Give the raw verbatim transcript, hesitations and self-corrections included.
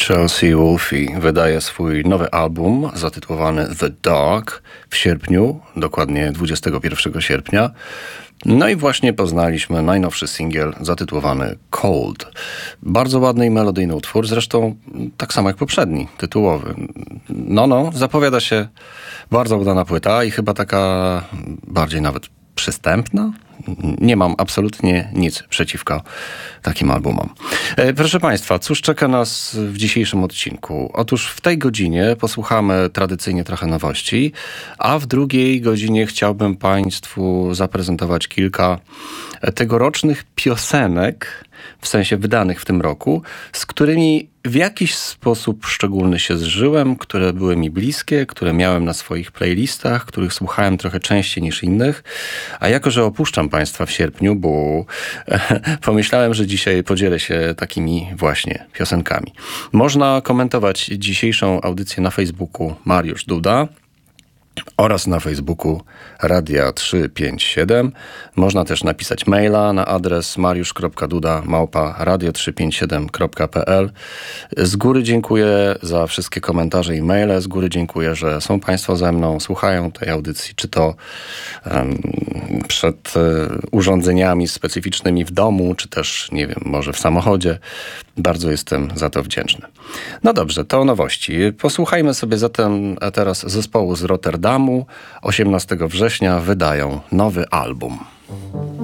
Chelsea Wolfe wydaje swój nowy album zatytułowany The Dark w sierpniu, dokładnie dwudziestego pierwszego sierpnia. No i właśnie poznaliśmy najnowszy singiel zatytułowany Cold. Bardzo ładny i melodyjny utwór, zresztą tak samo jak poprzedni, tytułowy. No, no, zapowiada się bardzo udana płyta i chyba taka bardziej nawet przystępna. Nie mam absolutnie nic przeciwko takim albumom. E, proszę Państwa, cóż czeka nas w dzisiejszym odcinku? Otóż w tej godzinie posłuchamy tradycyjnie trochę nowości, a w drugiej godzinie chciałbym Państwu zaprezentować kilka tegorocznych piosenek, w sensie wydanych w tym roku, z którymi w jakiś sposób szczególny się zżyłem, które były mi bliskie, które miałem na swoich playlistach, których słuchałem trochę częściej niż innych. A jako, że opuszczam Państwa w sierpniu, bo pomyślałem, że dzisiaj podzielę się takimi właśnie piosenkami. Można komentować dzisiejszą audycję na Facebooku Mariusz Duda oraz na Facebooku Radia trzysta pięćdziesiąt siedem. Można też napisać maila na adres mariusz kropka duda małpa radio trzysta pięćdziesiąt siedem kropka p l. Z góry dziękuję za wszystkie komentarze i maile. Z góry dziękuję, że są Państwo ze mną, słuchają tej audycji, czy to um, przed um, urządzeniami specyficznymi w domu, czy też, nie wiem, może w samochodzie. Bardzo jestem za to wdzięczny. No dobrze, to nowości. Posłuchajmy sobie zatem teraz zespołu z Rotterdamu. osiemnastego września wydają nowy album.